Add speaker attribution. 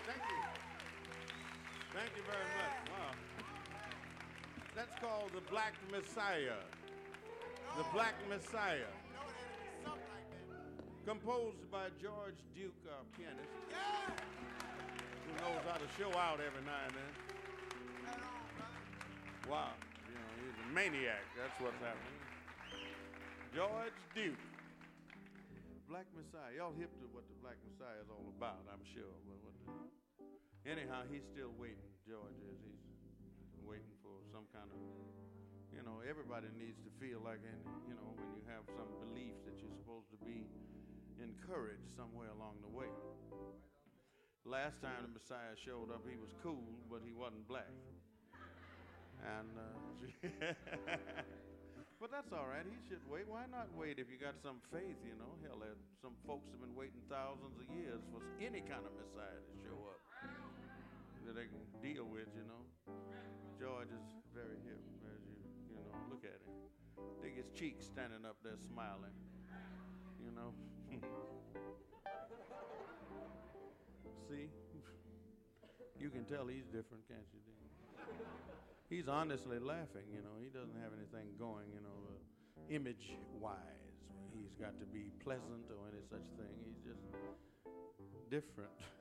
Speaker 1: Thank you. Thank you very much. Wow. That's called the Black Messiah. The Black Messiah. Composed by George Duke, our pianist. Who knows how to show out every now and then. Wow. You know, he's a maniac. That's what's happening. George Duke. Black Messiah. Y'all hip to what the Black Messiah is all about, I'm sure. Anyhow, he's still waiting, George is. He's waiting for some kind of, you know, everybody needs to feel like, you know, when you have some belief that you're supposed to be encouraged somewhere along the way. Last time the Messiah showed up, he was cool, but he wasn't black. And, but that's all right. He should wait. Why not wait if you got some faith, you know? Hell, some folks have been waiting thousands of years for any kind of Messiah to show up that they can deal with, you know. George is very hip, as you know, look at him. Dig his cheeks standing up there smiling, you know. See? You can tell he's different, can't you? He's honestly laughing, you know. He doesn't have anything going, you know, image-wise. He's got to be pleasant or any such thing. He's just different.